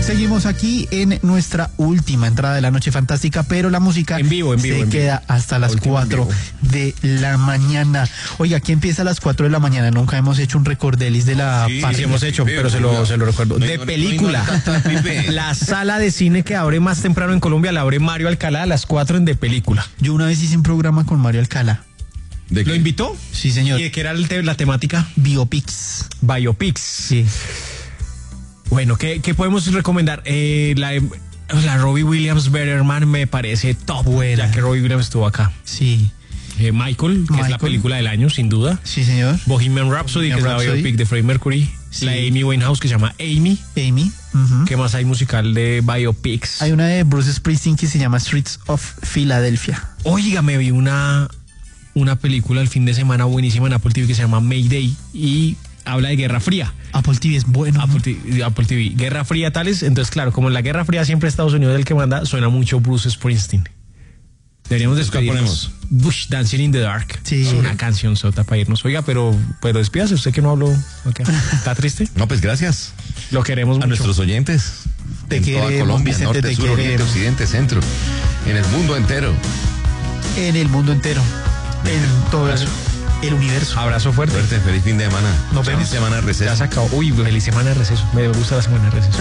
Seguimos aquí en nuestra última entrada de la noche fantástica, pero la música en vivo, se queda hasta las 4 de la mañana. Oiga, aquí empieza a las 4 de la mañana. Nunca hemos hecho un recordelis de la parrilla. Sí, hemos hecho, pero se lo recuerdo. De película. La sala de cine que abre más temprano en Colombia la abre Mario Alcalá a las 4 en De Película. Yo una vez hice un programa con Mario Alcalá. ¿Lo invitó? Sí, señor. ¿Y de qué era la temática? Biopics. Sí. Bueno, ¿qué podemos recomendar? La Robbie Williams Betterman me parece top, buena. Ya que Robbie Williams estuvo acá. Sí. Michael, que es la película del año, sin duda. Sí, señor. Bohemian Rhapsody, que es la biopic de Freddie Mercury. Sí. La Amy Winehouse, que se llama Amy. ¿Qué más hay musical de biopics? Hay una de Bruce Springsteen que se llama Streets of Philadelphia. Oiga, me vi una película el fin de semana buenísima en Apple TV que se llama Mayday y habla de Guerra Fría. Apple TV es bueno. Apple TV. Guerra Fría tales. Entonces, claro, como en la Guerra Fría siempre Estados Unidos es el que manda, suena mucho Bruce Springsteen. Deberíamos despedirnos. Bush Dancing in the Dark. Sí. Es una canción sota para irnos. Oiga, pero despídase, usted que no habló. Okay. ¿Está triste? No, pues gracias. Lo queremos mucho. A nuestros oyentes. Te en queremos, toda Colombia, Vicente, norte, sur, oriente, occidente, centro. En el mundo entero. En el mundo entero. En todo el universo. Abrazo fuerte. Feliz fin de semana. Nos vemos. Feliz semana de receso. Ya se acabó. Uy, feliz semana de receso. Me gusta la semana de receso.